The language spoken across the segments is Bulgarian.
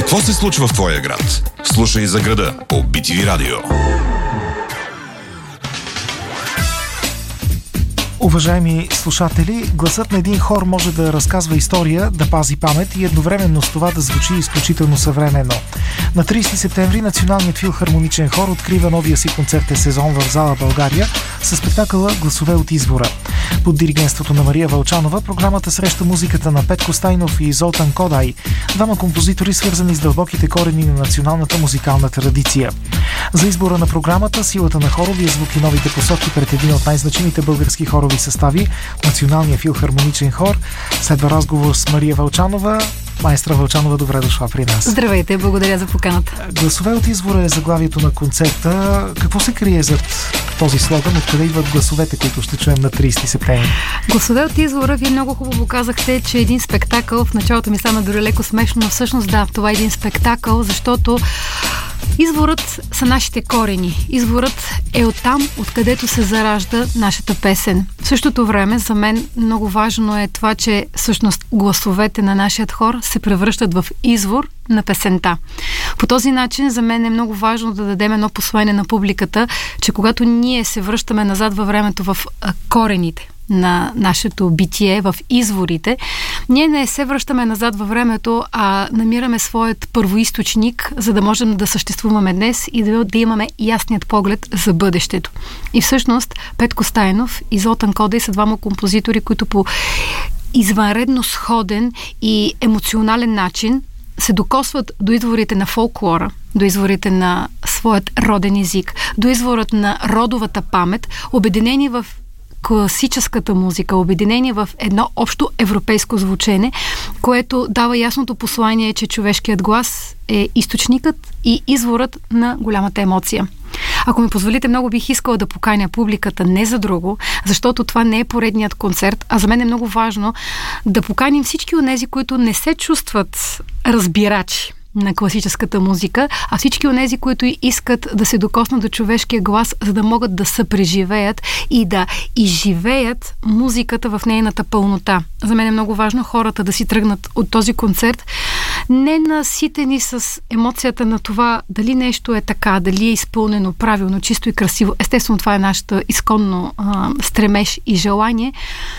Какво се случва в твоя град? Слушай за града по BTV Радио. Уважаеми слушатели, гласът на един хор може да разказва история, да пази памет и едновременно с това да звучи изключително съвременно. На 30 септември Националният филхармоничен хор открива новия си концертен сезон в зала България със спектакъла "Гласове от извора". Под диригентството на Мария Вълчанова програмата среща музиката на Петко Стайнов и Золтан Кодай, двама композитори, свързани с дълбоките корени на националната музикална традиция. За избора на програмата, силата на хоровия звук и новите посоки пред един от най-значимите български хорови състави, Националния филхармоничен хор, следва разговор с Мария Вълчанова. Маестра Вълчанова, добре дошла при нас. Здравейте, благодаря за поканата. "Гласове от извора" е заглавието на концерта. Какво се крие зад този слоган? Откъде идват гласовете, които ще чуем на 30 септември? "Гласове от извора", вие много хубаво казахте, че един спектакъл, в началото ми стана дори леко смешно, но всъщност да, това е един спектакъл, защото изворът са нашите корени. Изворът е оттам, откъдето се заражда нашата песен. В същото време, за мен много важно е това, че всъщност гласовете на нашия хор се превръщат в извор на песента. По този начин за мен е много важно да дадем едно послание на публиката, че когато ние се връщаме назад във времето в корените на нашето битие, в изворите, ние не се връщаме назад във времето, а намираме своят първоизточник, за да можем да съществуваме днес и да имаме ясният поглед за бъдещето. И всъщност Петко Стайнов и Золтан Кодай са двама композитори, които по извънредно сходен и емоционален начин се докосват до изворите на фолклора, до изворите на своят роден език, до изворът на родовата памет, обединени в класическата музика, обединени в едно общо европейско звучене, което дава ясното послание, че човешкият глас е източникът и изворът на голямата емоция. Ако ми позволите, много бих искала да поканя публиката не за друго, защото това не е поредният концерт, а за мен е много важно да поканим всички онези, които не се чувстват разбирачи на класическата музика, а всички онези, които искат да се докоснат до човешкия глас, за да могат да съпреживеят и да изживеят музиката в нейната пълнота. За мен е много важно хората да си тръгнат от този концерт не наситени с емоцията на това дали нещо е така, дали е изпълнено правилно, чисто и красиво. Естествено, това е нашето изконно стремеж и желание,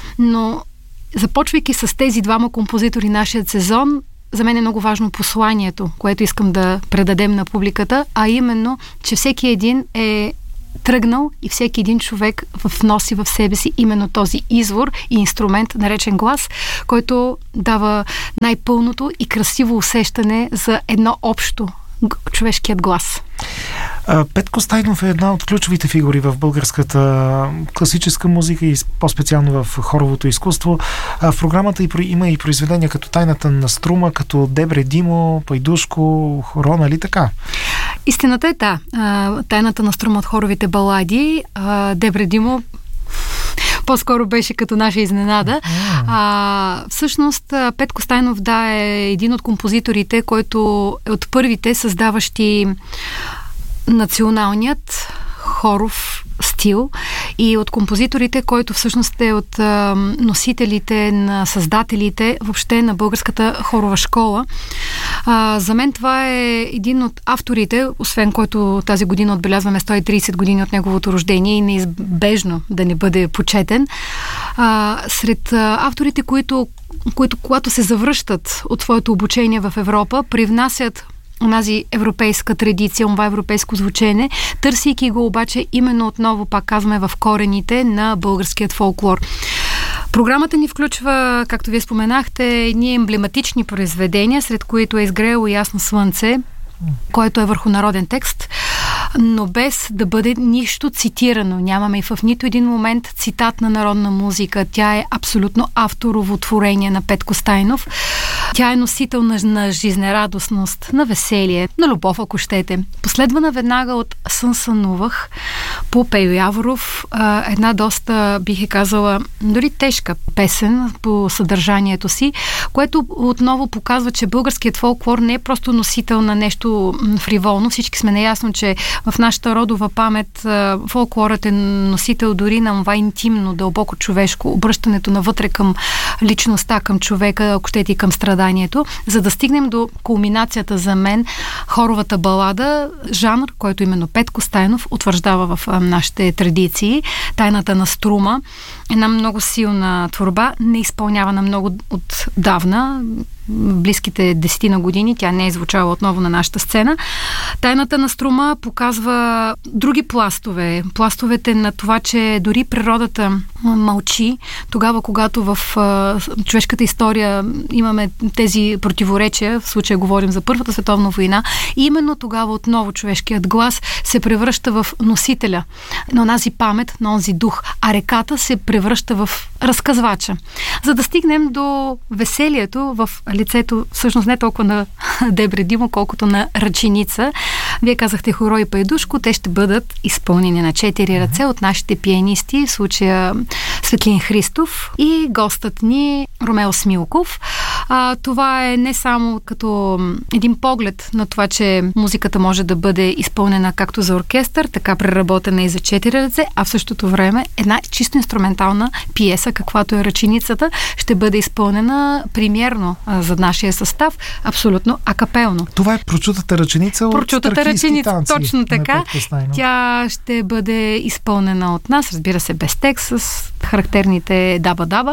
но започвайки с тези двама композитори нашият сезон, за мен е много важно посланието, което искам да предадем на публиката, а именно, че всеки един е тръгнал и всеки един човек носи в себе си именно този извор и инструмент, наречен глас, който дава най-пълното и красиво усещане за едно общо човешкият глас. Петко Стайнов е една от ключовите фигури в българската класическа музика и по-специално в хоровото изкуство. В програмата има и произведения като "Тайната на струма", като "Дебре Димо", "Пайдушко", "Хоро", нали така? Истината е "Тайната на струма" от хоровите балади, "Дебре Димо" по-скоро беше като наша изненада. Всъщност Петко Стайнов е един от композиторите, който е от първите създаващи националният хоров стил и от композиторите, който всъщност е от носителите, на създателите въобще на българската хорова школа. За мен това е един от авторите, освен който тази година отбелязваме 130 години от неговото рождение и неизбежно да не бъде почетен. Сред авторите, които когато се завръщат от своето обучение в Европа, привнасят онази европейска традиция, това европейско звучене, търсейки го обаче именно отново, пак казваме, в корените на българският фолклор. Програмата ни включва, както вие споменахте, едни емблематични произведения, сред които е "Изгрело ясно слънце", който е върху народен текст, но без да бъде нищо цитирано. Нямаме и в нито един момент цитат на народна музика. Тя е абсолютно авторово творение на Петко Стайнов. Тя е носител на жизнерадостност, на веселие, на любов, ако щете. Последвана веднага от "Сън сънувах" по Пейо Яворов, една доста, бих казала, дори тежка песен по съдържанието си, което отново показва, че българският фолклор не е просто носител на нещо фриволно. Всички сме наясно, че в нашата родова памет фолклорът е носител дори на това интимно, дълбоко човешко, обръщането навътре към личността, към човека, ако щете и към страданието. страданието, за да стигнем до кулминацията за мен, хоровата балада, жанр, който именно Петко Стайнов утвърждава в нашите традиции. Тайната на струма, една много силна творба, не изпълнявана много отдавна, близките 10 на години, тя не е звучала отново на нашата сцена. Тайната на струма показва други пластове. Пластовете на това, че дори природата мълчи, тогава, когато в човешката история имаме тези противоречия, в случая говорим за Първата световна война, и именно тогава отново човешкият глас се превръща в носителя на онази памет, на онзи дух, а реката се превръща в разказвача. За да стигнем до веселието в лицето, всъщност не толкова на Дебре Димо, колкото на ръченица. Вие казахте Хоро и Пайдушко, те ще бъдат изпълнени на 4 ръце от нашите пианисти, в случая Светлин Христов и гостът ни Ромео Смилков. Това е не само като един поглед на това, че музиката може да бъде изпълнена както за оркестър, така преработена и за 4 ръце, а в същото време една чисто инструментална пиеса, каквато е ръченицата, ще бъде изпълнена премиерно за нашия състав, абсолютно акапелно. Това е прочутата ръченица от Страхийски танци. Точно така. Тя ще бъде изпълнена от нас, разбира се, без текст, с характерните даба-даба,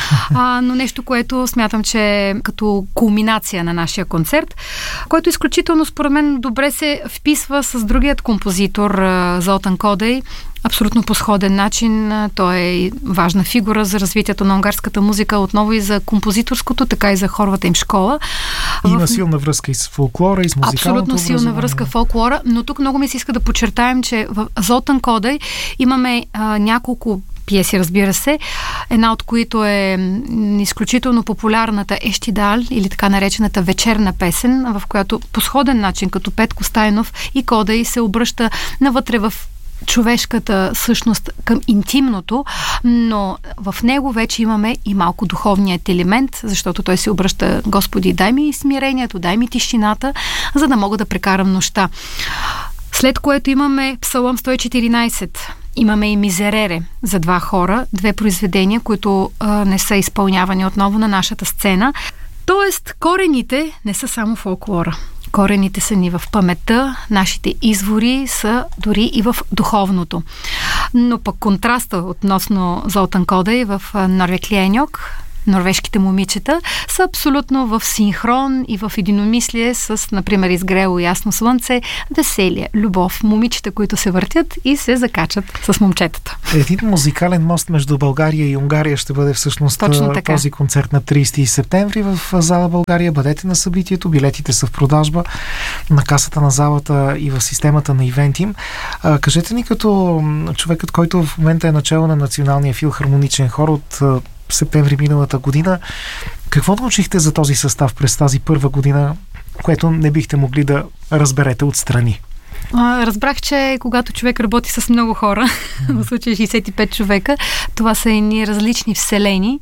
но нещо, което смятам, че е като кулминация на нашия концерт, който изключително, според мен, добре се вписва с другият композитор Золтан Кодей. Абсолютно по сходен начин. Той е важна фигура за развитието на унгарската музика, отново и за композиторското, така и за хоровата им школа. Има силна връзка и с фолклора, и с музикалното абсолютно силна връзка в фолклора, но тук много ми се иска да подчертаем, че в Золтан Кодей имаме няколко пиеси, разбира се, една от които е изключително популярната Ещидал, или така наречената вечерна песен, в която по сходен начин, като Петко Стайнов и Кодей, се обръща навътре в човешката същност, към интимното, но в него вече имаме и малко духовният елемент, защото той се обръща: Господи, дай ми смирението, дай ми тишината, за да мога да прекарам нощта. След което имаме Псалом 114. Имаме и Мизерере за 2 хора, 2 произведения, които не са изпълнявани отново на нашата сцена. Тоест, корените не са само фолклора. Корените са ни в паметта, нашите извори са дори и в духовното. Но пък контраста относно Золтан Кодей в Норвеклиеньок, норвежките момичета, са абсолютно в синхрон и в единомислие с, например, Изгрело ясно слънце, веселие, любов, момичета, които се въртят и се закачат с момчетата. Един музикален мост между България и Унгария ще бъде всъщност този концерт на 30 септември в зала България. Бъдете на събитието, билетите са в продажба на касата на залата и в системата на Ивентим. Кажете ни, като човекът, който в момента е начало на Националния филхармоничен хор от септември миналата година, какво научихте за този състав през тази първа година, което не бихте могли да разберете отстрани? Разбрах, че когато човек работи с много хора, в случая 65 човека, това са едни различни вселени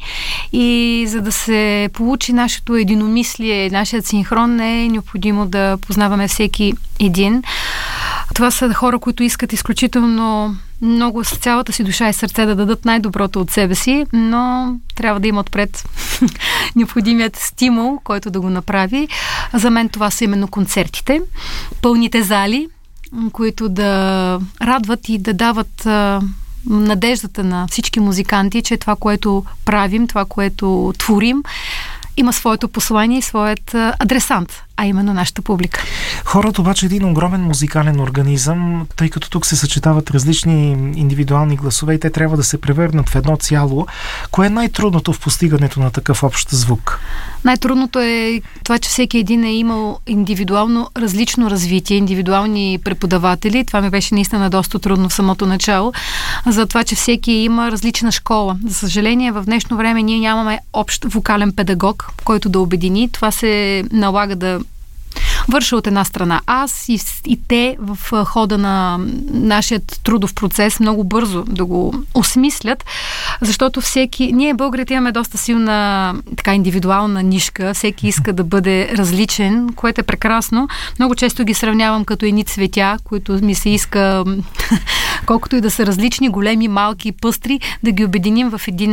и за да се получи нашето единомислие, нашият синхрон, е необходимо да познаваме всеки един. Това са хора, които искат изключително много с цялата си душа и сърце да дадат най-доброто от себе си, но трябва да има отпред необходимият стимул, който да го направи. За мен това са именно концертите, пълните зали, които да радват и да дават надеждата на всички музиканти, че това, което правим, това, което творим, има своето послание и своят адресант, а именно нашата публика. Хорът обаче е един огромен музикален организъм, тъй като тук се съчетават различни индивидуални гласове и те трябва да се превърнат в едно цяло. Кое е най-трудното в постигането на такъв общ звук? Най-трудното е това, че всеки един е имал индивидуално различно развитие, индивидуални преподаватели. Това ми беше наистина доста трудно в самото начало, за това, че всеки има различна школа. За съжаление, в днешно време ние нямаме общ вокален педагог, който да обедини. Това се налага да върша от една страна аз и те в хода на нашия трудов процес много бързо да го осмислят, защото ние българите имаме доста силна така индивидуална нишка, всеки иска да бъде различен, което е прекрасно. Много често ги сравнявам като едни цветя, които ми се иска колкото и да са различни, големи, малки, пъстри, да ги обединим в един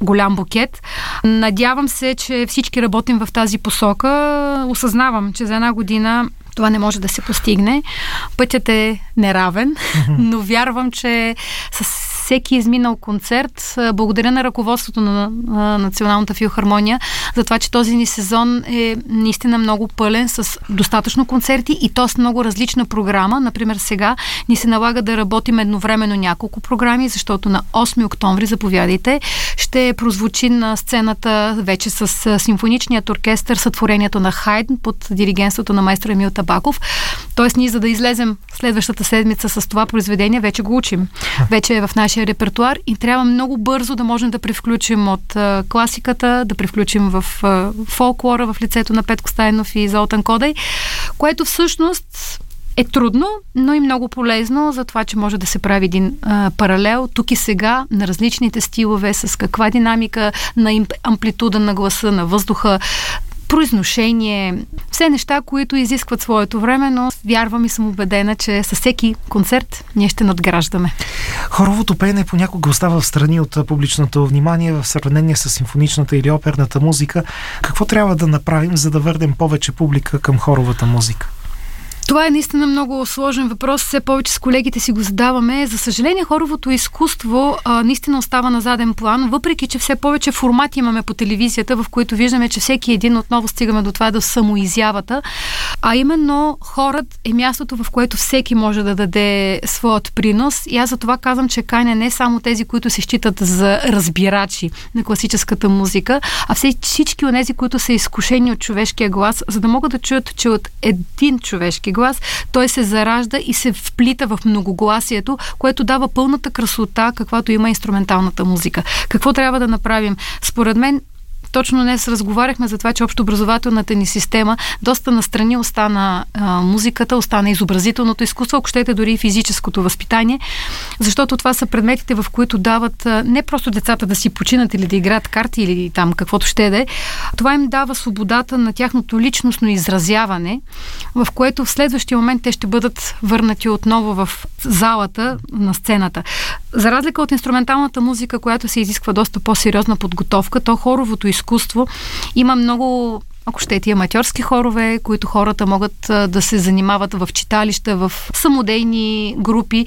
голям букет. Надявам се, че всички работим в тази посока. Осъзнавам, че за една година това не може да се постигне. Пътят е неравен, но вярвам, че с всеки изминал концерт, благодаря на ръководството на Националната филхармония за това, че този ни сезон е наистина много пълен с достатъчно концерти и то с много различна програма. Например, сега ни се налага да работим едновременно няколко програми, защото на 8 октомври, заповядайте, ще прозвучи на сцената вече с симфоничният оркестър сътворението на Хайдн под диригентството на маестро Емил Табаков. Тоест, ние за да излезем следващата седмица с това произведение, вече го учим. Вече е в нашия репертуар и трябва много бързо да можем да превключим от класиката, да превключим в фолклора в лицето на Петко Стайнов и Золтан Кодай, което всъщност е трудно, но и много полезно за това, че може да се прави един паралел тук и сега на различните стилове, с каква динамика на амплитуда на гласа, на въздуха, произношение, все неща, които изискват своето време, но вярвам и съм убедена, че със всеки концерт ние ще надграждаме. Хоровото пеене понякога остава в страни от публичното внимание в сравнение с симфоничната или оперната музика. Какво трябва да направим, за да върнем повече публика към хоровата музика? Това е наистина много сложен въпрос. Все повече с колегите си го задаваме. За съжаление, хоровото изкуство наистина остава на заден план, въпреки че все повече формати имаме по телевизията, в които виждаме, че всеки един отново стигаме до това да самоизявата. А именно хорът е мястото, в което всеки може да даде своят принос. И аз за това казвам, че каня не само тези, които се считат за разбирачи на класическата музика, а всички онези, които са изкушени от човешкия глас, за да могат да чуят, че от един човешки глас той се заражда и се вплита в многогласието, което дава пълната красота, каквато има инструменталната музика. Какво трябва да направим? Според мен, точно днес разговаряхме за това, че общообразователната ни система доста настрани остана музиката, остана изобразителното изкуство, ако щете дори и физическото възпитание, защото това са предметите, в които дават не просто децата да си починат или да играят карти или там каквото ще да е. Това им дава свободата на тяхното личностно изразяване, в което в следващия момент те ще бъдат върнати отново в залата, на сцената. За разлика от инструменталната музика, която се изисква доста по-сериозна подготовка, то хоровото изкуство има много, ако щете, аматьорски хорове, които хората могат да се занимават в читалища, в самодейни групи.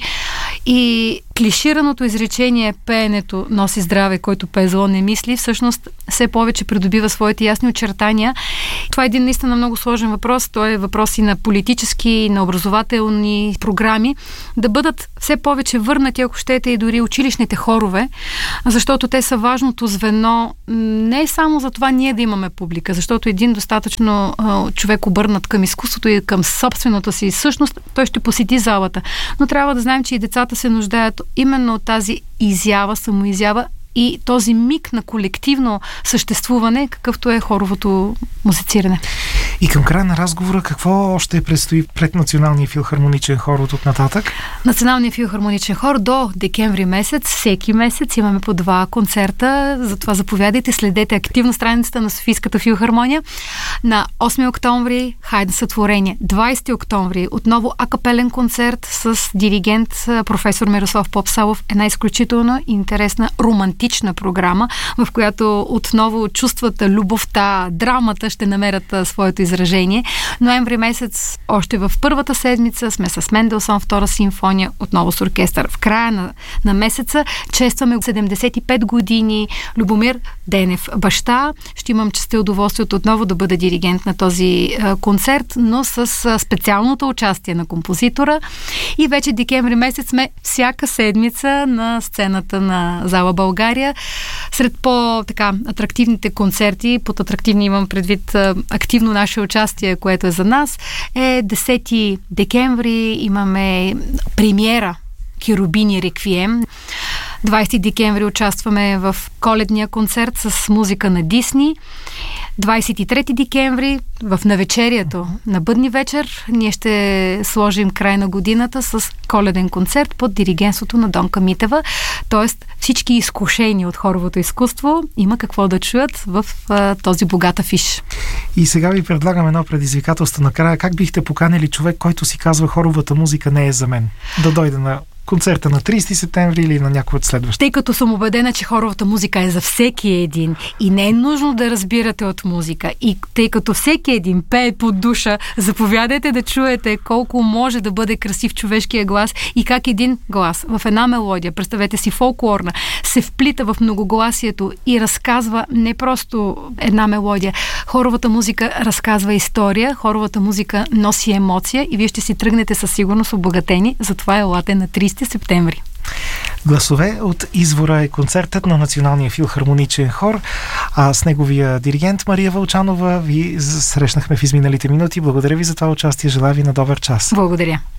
И клишираното изречение "пеенето носи здраве, който пее зло не мисли", всъщност все повече придобива своите ясни очертания. Това е един наистина много сложен въпрос. Той е въпрос и на политически, и на образователни програми, да бъдат все повече върнати, ако щете, и дори училищните хорове, защото те са важното звено не само за това ние да имаме публика, защото един достатъчно човек обърнат към изкуството и към собствената си същност, той ще посети залата. Но трябва да знаем, че и децата се нуждаят именно от тази изява, самоизява и този миг на колективно съществуване, какъвто е хоровото музициране. И към края на разговора, какво още предстои пред Националния филхармоничен хор от нататък? Националния филхармоничен хор до декември месец, всеки месец имаме по 2 концерта, затова заповядайте, следете активно страницата на Софийската филхармония. На 8 октомври Хайдн сътворение, 20 октомври отново акапелен концерт с диригент професор Мирослав Попсалов, една изключително интересна романтична програма, в която отново чувствата, любовта, драмата ще намерят своето изражение. Ноември месец, още в първата седмица, сме с Менделсон, втора симфония, отново с оркестър. В края на месеца честваме 75 години Любомир Денев баща. Ще имам честта и удоволствието отново да бъда диригент на този концерт, но с специалното участие на композитора. И вече декември месец сме всяка седмица на сцената на зала България. Сред по-атрактивните концерти, под атрактивни имам предвид активно наше участие, което е за нас, е 10 декември имаме премиера Керубини Реквием. 20 декември участваме в коледния концерт с музика на Дисни. 23 декември в навечерието на Бъдни вечер ние ще сложим край на годината с коледен концерт под диригентството на Донка Митева. Тоест всички изкушени от хоровото изкуство има какво да чуят в този богат афиш. И сега ви предлагам едно предизвикателство накрая. Как бихте поканили човек, който си казва: хоровата музика не е за мен, да дойде на концерта на 30 септември или на някой от следващите? Тъй като съм убедена, че хоровата музика е за всеки един и не е нужно да разбирате от музика. И тъй като всеки един пее под душа, заповядайте да чуете колко може да бъде красив човешкия глас и как един глас в една мелодия, представете си фолклорна, се вплита в многогласието и разказва не просто една мелодия. Хоровата музика разказва история, хоровата музика носи емоция и вие ще си тръгнете със сигурност обогатени. Затова елате на 30 септември. Гласове от извора е концертът на Националния филхармоничен хор. А с неговия диригент Мария Вълчанова ви срещнахме в изминалите минути. Благодаря ви за това участие. Желая ви на добър час. Благодаря.